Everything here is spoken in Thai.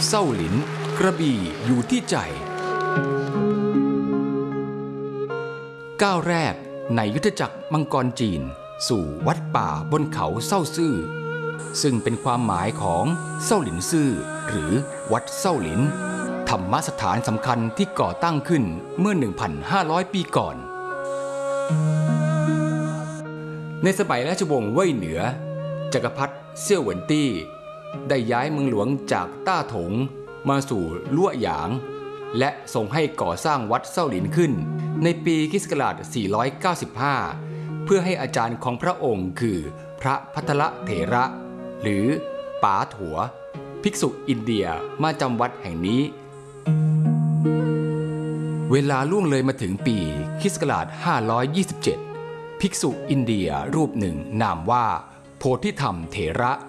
เศร้าหลินกระบี่อยู่ที่ใจก้าวแรกในยุทธจักรมังกรจีนสู่วัดป่าบนเขาเศร้าซื่อซึ่งเป็นความหมายของเศร้าหลินซื่อหรือวัดเศร้าหลินธรรมสถานสำคัญที่ก่อตั้งขึ้นเมื่อ 1,500 ปีก่อนในสมัยราชวงศ์เว่ยเหนือจักรพรรดิเซี่ยวเหวินตี้ได้ย้ายเมืองหลวงจากต้าถงมาสู่ลั่วหยางและทรงให้ก่อสร้างวัดเศร้าหลินขึ้นในปีค.ศ. 495เพื่อให้อาจารย์ของพระองค์คือพระภัทรเถระหรือป๋าถัวภิกษุอินเดียมาจำวัดแห่งนี้เวลาล่วงเลยมาถึงปีค.ศ. 527ภิกษุอินเดียรูปหนึ่งนามว่าโพธิธรรมเถระ